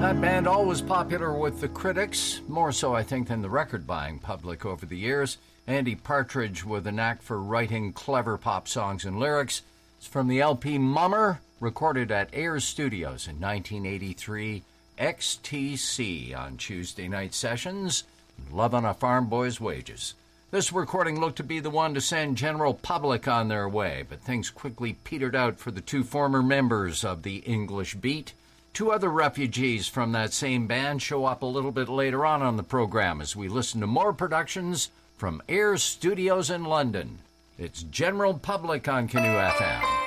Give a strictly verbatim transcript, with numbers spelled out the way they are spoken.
That band always popular with the critics, more so I think than the record-buying public over the years. Andy Partridge with a knack for writing clever pop songs and lyrics. It's from the L P Mummer, recorded at Ayers Studios in nineteen eighty-three. X T C on Tuesday night sessions. Love on a Farm Boy's Wages. This recording looked to be the one to send general public on their way, but things quickly petered out for the two former members of the English Beat. Two other refugees from that same band show up a little bit later on on the program as we listen to more productions from Ayers Studios in London. It's General Public on Canoe F M.